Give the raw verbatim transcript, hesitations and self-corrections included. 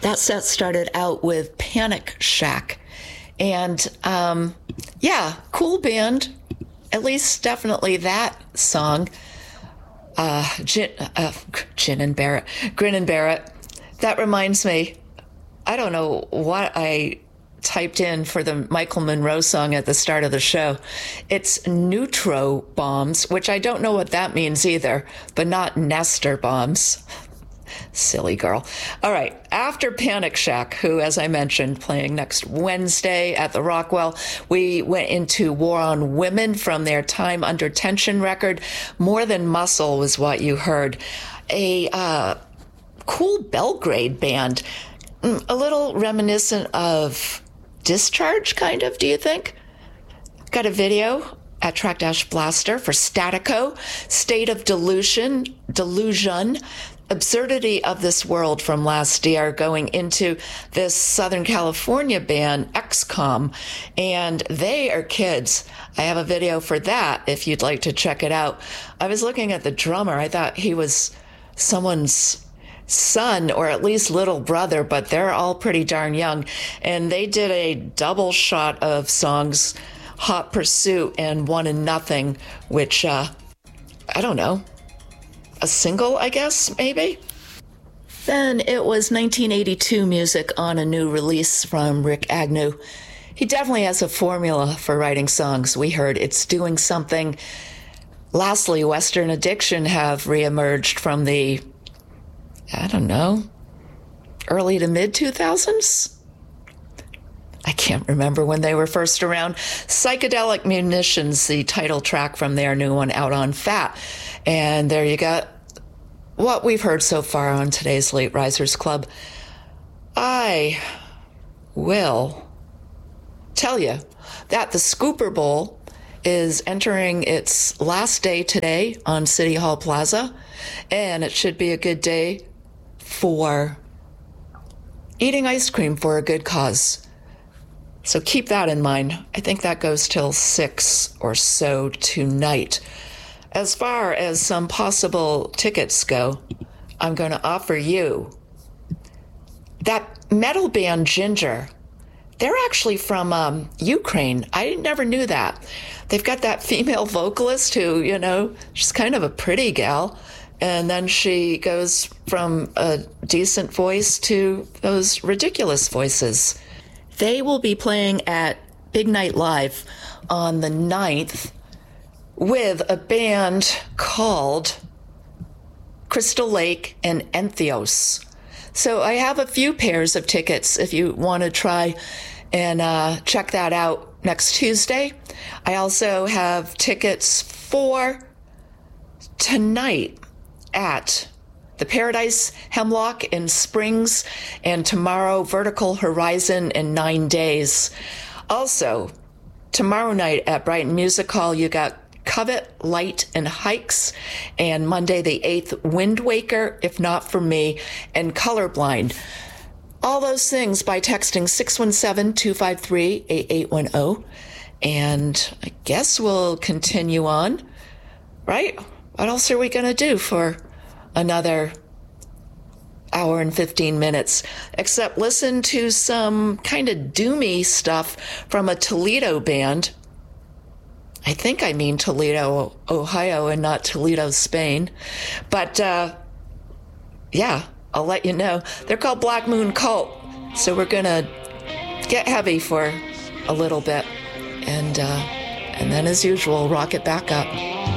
That set started out with Panic Shack. And um, yeah, cool band. At least definitely that song. Uh, Gin, uh, Gin and Barrett. Grin and Barrett. That reminds me, I don't know what I typed in for the Michael Monroe song at the start of the show. It's neutro bombs, which I don't know what that means either, but not Nestor bombs. Silly girl. All right. After Panic Shack, who, as I mentioned, playing next Wednesday at the Rockwell, we went into War on Women from their Time Under Tension record. More Than Muscle was what you heard. A uh, cool Belgrade band, a little reminiscent of Discharge, kind of, do you think? Got a video at Track Dash Blaster for Statico, State of Delusion, Delusion, Absurdity of This World from last year, going into this Southern California band, X COM, and they are kids. I have a video for that if you'd like to check it out. I was looking at the drummer. I thought he was someone's son or at least little brother, but they're all pretty darn young. And they did a double shot of songs, Hot Pursuit and One and Nothing, which, uh, I don't know, a single, I guess, maybe? Then it was nineteen eighty-two music on a new release from Rick Agnew. He definitely has a formula for writing songs. We heard It's Doing Something. Lastly, Western Addiction have reemerged from the, I don't know, early to mid two thousands? I can't remember when they were first around. Psychedelic Munitions, the title track from their new one, Out on Fat. And there you got what we've heard so far on today's Late Risers Club. I will tell you that the Scooper Bowl is entering its last day today on City Hall Plaza, and it should be a good day for eating ice cream for a good cause. So keep that in mind. I think that goes till six or so tonight. As far as some possible tickets go, I'm going to offer you that metal band Ginger. They're actually from um, Ukraine. I never knew that. They've got that female vocalist who, you know, she's kind of a pretty gal. And then she goes from a decent voice to those ridiculous voices. They will be playing at Big Night Live on the ninth with a band called Crystal Lake and Entheos. So I have a few pairs of tickets if you want to try and uh, check that out next Tuesday. I also have tickets for tonight at the Paradise Hemlock in Springs, and tomorrow Vertical Horizon in nine days. Also, tomorrow night at Brighton Music Hall, you got Covet, Light, and Hikes, and Monday the eighth, Wind Waker, If Not For Me, and Colorblind. All those things by texting six one seven, two five three, eight eight one zero. And I guess we'll continue on, right? What else are we going to do for another hour and fifteen minutes, except listen to some kind of doomy stuff from a Toledo band. I think I mean Toledo, Ohio, and not Toledo, Spain. But, uh, yeah, I'll let you know. They're called Black Moon Cult. So we're going to get heavy for a little bit. And, uh, and then, as usual, rock it back up.